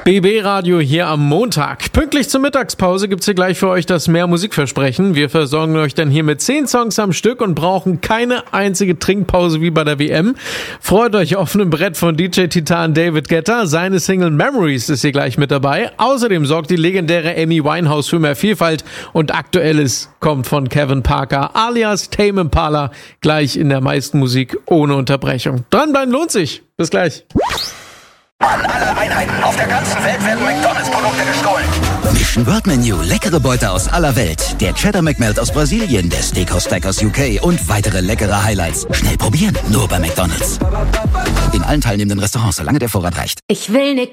BB Radio hier am Montag. Pünktlich zur Mittagspause gibt's hier gleich für euch das Mehr Musikversprechen. Wir versorgen euch dann hier mit 10 Songs am Stück und brauchen keine einzige Trinkpause wie bei der WM. Freut euch auf ein Brett von DJ-Titan David Guetta. Seine Single Memories ist hier gleich mit dabei. Außerdem sorgt die legendäre Amy Winehouse für mehr Vielfalt und Aktuelles kommt von Kevin Parker alias Tame Impala gleich in der meisten Musik ohne Unterbrechung. Dranbleiben lohnt sich. Bis gleich. An alle Einheiten auf der ganzen Welt werden McDonalds-Produkte gestohlen. Mission World Menu, leckere Beute aus aller Welt. Der Cheddar McMelt aus Brasilien, der Steakhouse Stack aus UK und weitere leckere Highlights. Schnell probieren, nur bei McDonalds. In allen teilnehmenden Restaurants, solange der Vorrat reicht. Ich will